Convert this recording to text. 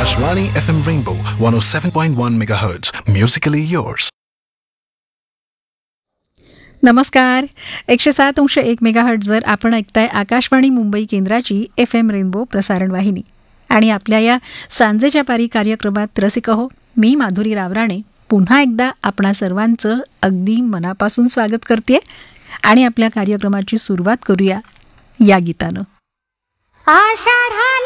Akashvani FM Rainbow 107.1 MHz. Musically yours. नमस्कार. 107.1 मेगाहर्ट्झवर आपण ऐकताय आकाशवाणी मुंबई केंद्राची FM रेनबो प्रसारण वाहिनी. आणि आपल्या या सांजेच्या पारी कार्यक्रमात रसिक हो, मी माधुरी रावराणे पुन्हा एकदा आपणा सर्वांचं अगदी मनापासून स्वागत करते आणि आपल्या कार्यक्रमाची सुरुवात करूया या गीतानं. आषाढा